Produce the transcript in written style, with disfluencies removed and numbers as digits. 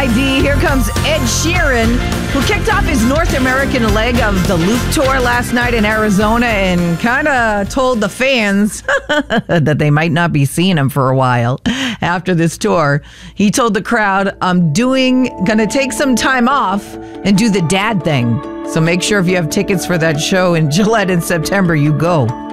KID. Here comes Ed Sheeran, who kicked off his North American leg of the Loop Tour last night in Arizona and kind of told the fans that they might not be seeing him for a while after this tour. He told the crowd, I'm gonna take some time off and do the dad thing. So make sure if you have tickets for that show in Gillette in September, you go.